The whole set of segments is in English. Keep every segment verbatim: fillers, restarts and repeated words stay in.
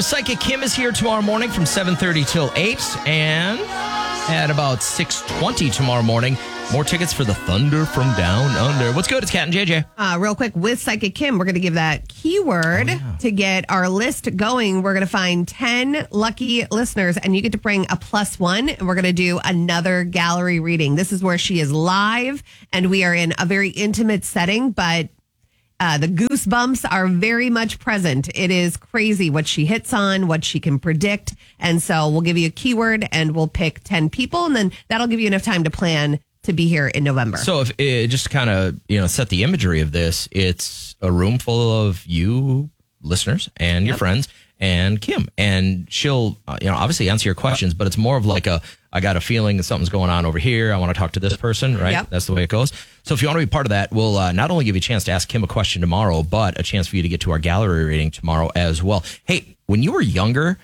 Psychic Kim is here tomorrow morning from seven thirty till eight. And at about six twenty tomorrow morning, more tickets for the Thunder from Down Under. What's good? It's Kat and J J. Uh, real quick, with Psychic Kim, we're going to give that keyword oh, yeah. to get our list going. We're going to find ten lucky listeners, and you get to bring a plus one, and we're going to do another gallery reading. This is where she is live, and we are in a very intimate setting, but Uh, the goosebumps are very much present. It is crazy what she hits on, what she can predict. And so we'll give you a keyword and we'll pick ten people. And then that'll give you enough time to plan to be here in November. So if it just kind of, you know, set the imagery of this, it's a room full of you listeners and your yep. friends and Kim. And she'll, uh, you know, obviously answer your questions, but it's more of like a, I got a feeling that something's going on over here. I want to talk to this person, right? Yep. That's the way it goes. So if you want to be part of that, we'll uh, not only give you a chance to ask Kim a question tomorrow, but a chance for you to get to our gallery reading tomorrow as well. Hey, when you were younger,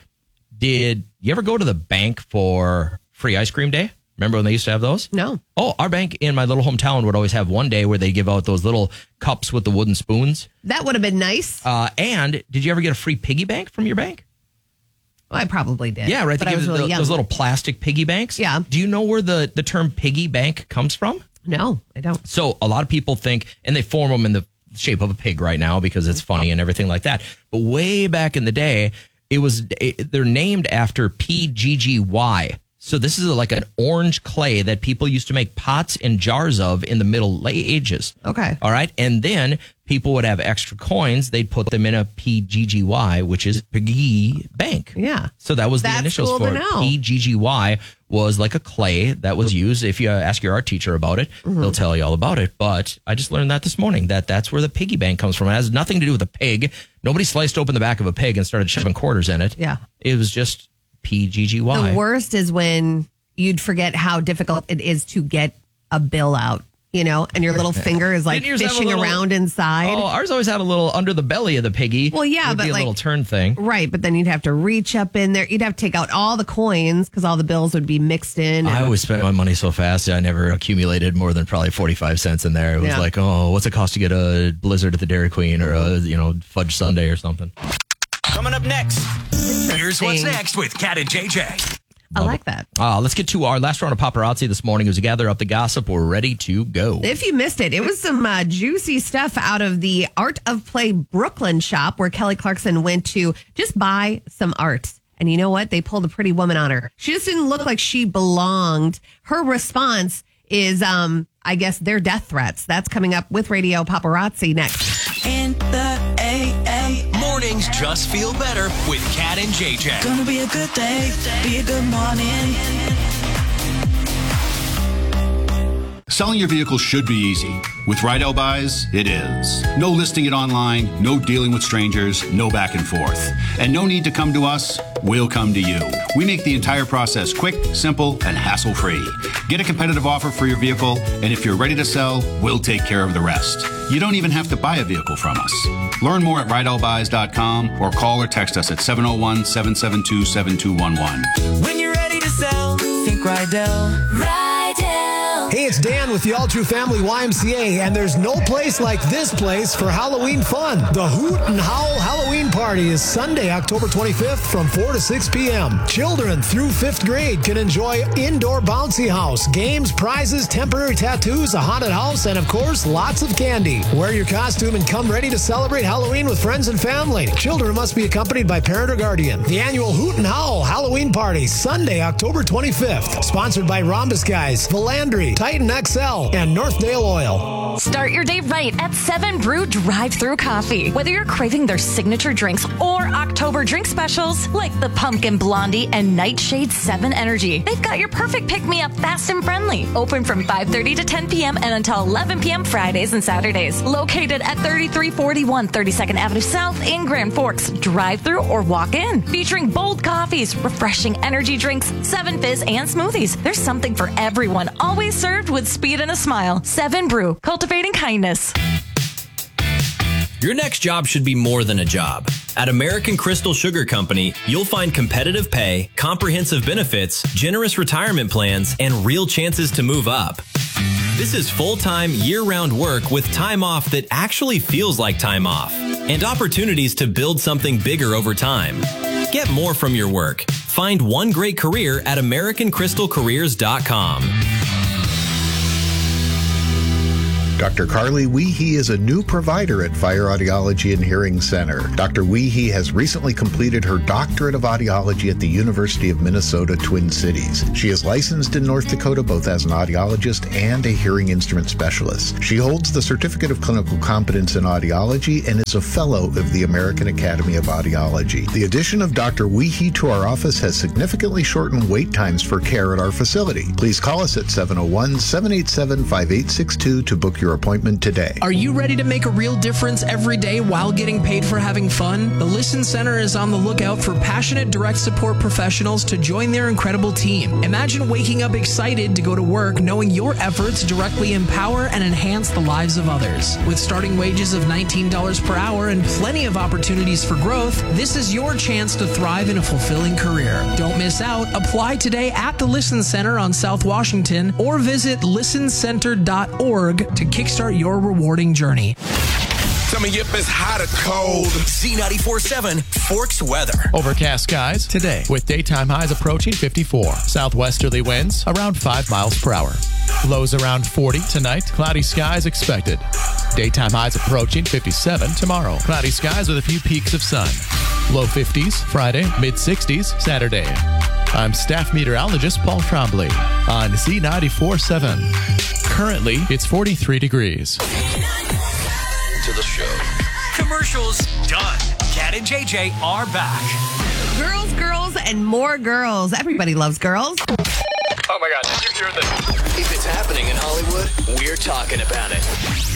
did you ever go to the bank for free ice cream day? Remember when they used to have those? No. Oh, our bank in my little hometown would always have one day where they give out those little cups with the wooden spoons. That would have been nice. Uh, and did you ever get a free piggy bank from your bank? Well, I probably did. Yeah, right. But They I give was really the, young. those little plastic piggy banks. Yeah. Do you know where the, the term piggy bank comes from? No, I don't. So a lot of people think, and they form them in the shape of a pig right now because it's funny and everything like that. But way back in the day, it was it, they're named after P G G Y. So this is like an orange clay that people used to make pots and jars of in the Middle Ages. Okay. All right. And then people would have extra coins. They'd put them in a P G G Y, which is Piggy Bank. Yeah. So that was That's the initials cool for to it. know. P G G Y was like a clay that was used. If you ask your art teacher about it, mm-hmm. they'll tell you all about it. But I just learned that this morning, that that's where the piggy bank comes from. It has nothing to do with a pig. Nobody sliced open the back of a pig and started shoving quarters in it. Yeah. It was just P G G Y. The worst is when you'd forget how difficult it is to get a bill out, you know, and your little finger is like fishing little, around inside. Oh, ours always had a little under the belly of the piggy. Well, yeah, would but be a like, little turn thing. Right, but then you'd have to reach up in there. You'd have to take out all the coins because all the bills would be mixed in. I always spent my money so fast. I never accumulated more than probably forty-five cents in there. It was yeah. like, oh, what's it cost to get a Blizzard at the Dairy Queen or a, you know, fudge sundae or something? Coming up next, here's what's next with Kat and J J. I like that. Uh, let's get to our last round of paparazzi this morning. As we gather up the gossip, we're ready to go. If you missed it, it was some uh, juicy stuff out of the Art of Play Brooklyn shop where Kelly Clarkson went to just buy some art. And you know what? They pulled a pretty woman on her. She just didn't look like she belonged. Her response is, um, I guess, their death threats. That's coming up with Radio Paparazzi next. In the A M. Mornings just feel better with Kat and J J. Gonna be a good day, be a good morning. Selling your vehicle should be easy. With Rydell Buys, it is. No listing it online, no dealing with strangers, no back and forth. And no need to come to us, we'll come to you. We make the entire process quick, simple, and hassle-free. Get a competitive offer for your vehicle, and if you're ready to sell, we'll take care of the rest. You don't even have to buy a vehicle from us. Learn more at rydell buys dot com or call or text us at seven oh one, seven seven two, seven two one one. When you're ready to sell, think Rydell. Rydell. Hey, it's Dan with the All True Family Y M C A, and there's no place like this place for Halloween fun. The Hoot and Howl Halloween Party is Sunday, October twenty-fifth from four to six p.m. Children through fifth grade can enjoy indoor bouncy house, games, prizes, temporary tattoos, a haunted house, and of course, lots of candy. Wear your costume and come ready to celebrate Halloween with friends and family. Children must be accompanied by parent or guardian. The annual Hoot and Howl Halloween Party, Sunday, October twenty-fifth. Sponsored by Rhombus Guys, Philandry, Titan X L, and Northdale Oil. Start your day right at seven Brew Drive-Thru Coffee. Whether you're craving their signature drinks or October drink specials like the Pumpkin Blondie and Nightshade seven Energy, they've got your perfect pick-me-up fast and friendly. Open from five thirty to ten p.m. and until eleven p.m. Fridays and Saturdays. Located at thirty-three forty-one thirty-second Avenue South in Grand Forks. Drive-thru or walk in. Featuring bold coffees, refreshing energy drinks, seven fizz, and smoothies. There's something for everyone. Always served with speed and a smile. seven Brew. Cultivating kindness. Your next job should be more than a job. At American Crystal Sugar Company, you'll find competitive pay, comprehensive benefits, generous retirement plans, and real chances to move up. This is full-time, year-round work with time off that actually feels like time off, and opportunities to build something bigger over time. Get more from your work. Find one great career at American Crystal Careers dot com. Doctor Carly Weehee is a new provider at Fire Audiology and Hearing Center. Doctor Weehee has recently completed her doctorate of audiology at the University of Minnesota, Twin Cities. She is licensed in North Dakota both as an audiologist and a hearing instrument specialist. She holds the Certificate of Clinical Competence in Audiology and is a fellow of the American Academy of Audiology. The addition of Doctor Weehee to our office has significantly shortened wait times for care at our facility. Please call us at seven oh one, seven eight seven, five eight six two to book your appointment today. Are you ready to make a real difference every day while getting paid for having fun? The Listen Center is on the lookout for passionate direct support professionals to join their incredible team. Imagine waking up excited to go to work knowing your efforts directly empower and enhance the lives of others. With starting wages of nineteen dollars per hour and plenty of opportunities for growth, this is your chance to thrive in a fulfilling career. Don't miss out. Apply today at the Listen Center on South Washington or visit listen center dot org to kickstart your rewarding journey. Tell me if it's hot or cold. Z ninety-four point seven Forks weather. Overcast skies today with daytime highs approaching fifty-four. Southwesterly winds around five miles per hour. Lows around forty tonight. Cloudy skies expected. Daytime highs approaching fifty-seven tomorrow. Cloudy skies with a few peaks of sun. Low fifties Friday, mid sixties Saturday. I'm staff meteorologist Paul Trombley on Z ninety-four point seven. Currently, it's forty-three degrees. To the show. Commercials done. Cat and J J are back. Girls, girls, and more girls. Everybody loves girls. Oh my God, did you hear this? If it's happening in Hollywood, we're talking about it.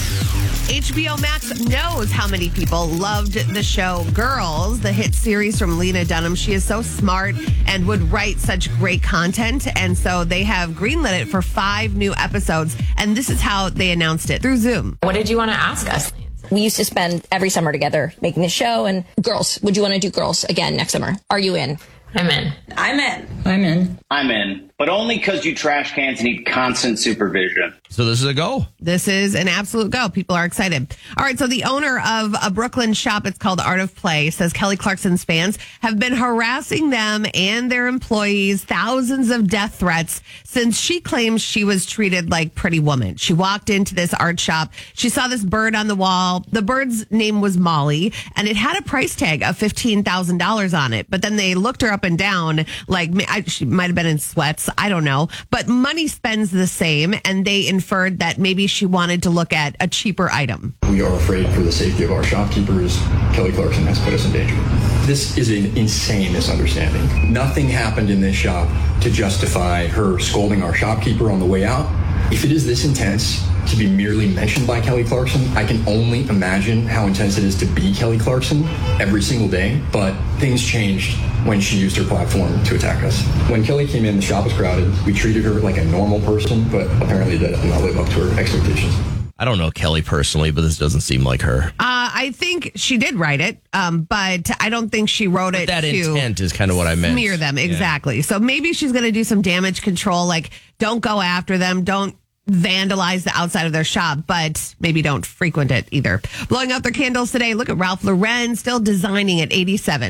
H B O Max knows how many people loved the show Girls, the hit series from Lena Dunham. She is so smart and would write such great content. And so they have greenlit it for five new episodes. And this is how they announced it through Zoom. What did you want to ask us? We used to spend every summer together making the show. And Girls, would you want to do Girls again next summer? Are you in? I'm in. I'm in. I'm in. I'm in. But only because you trash cans need constant supervision. So this is a go. This is an absolute go. People are excited. All right. So the owner of a Brooklyn shop, it's called Art of Play, says Kelly Clarkson's fans have been harassing them and their employees, thousands of death threats since she claims she was treated like Pretty Woman. She walked into this art shop. She saw this bird on the wall. The bird's name was Molly, and it had a price tag of fifteen thousand dollars on it. But then they looked her up and down, like I, she might have been in sweats. I don't know. But money spends the same, and they inferred that maybe she wanted to look at a cheaper item. We are afraid for the safety of our shopkeepers. Kelly Clarkson has put us in danger. This is an insane misunderstanding. Nothing happened in this shop to justify her scolding our shopkeeper on the way out. If it is this intense to be merely mentioned by Kelly Clarkson, I can only imagine how intense it is to be Kelly Clarkson every single day. But things changed when she used her platform to attack us. When Kelly came in, the shop was crowded. We treated her like a normal person, but apparently that did not live up to her expectations. I don't know Kelly personally, but this doesn't seem like her. Uh, I think she did write it, um, but I don't think she wrote but it that to intent is kind of what I meant. Smear them, exactly. Yeah. So maybe she's going to do some damage control, like don't go after them, don't vandalize the outside of their shop, but maybe don't frequent it either. Blowing out their candles today. Look at Ralph Lauren still designing at eighty-seven.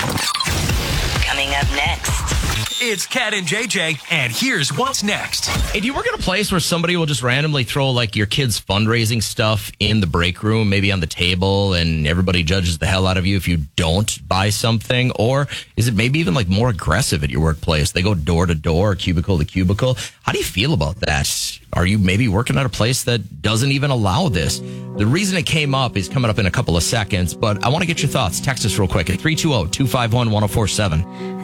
Coming up next, it's Cat and J J, and here's what's next. Hey, do you work at a place where somebody will just randomly throw like your kids' fundraising stuff in the break room, maybe on the table, and everybody judges the hell out of you if you don't buy something? Or is it maybe even like more aggressive at your workplace? They go door to door, cubicle to cubicle. How do you feel about that? Are you maybe working at a place that doesn't even allow this? The reason it came up is coming up in a couple of seconds, but I want to get your thoughts. Text us real quick at three two zero, two five one, one zero four seven.